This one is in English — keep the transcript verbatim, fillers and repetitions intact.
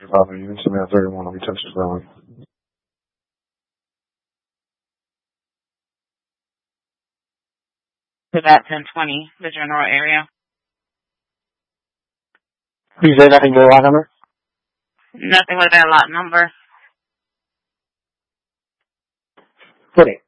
Father, you mentioned that thirty-one will be touched growing. To that ten twenty, the general area. Please say nothing to the lot number? Nothing with that lot number. Put it.